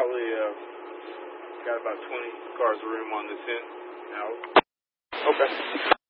probably got about 20 cars of room on this end. Now. Okay.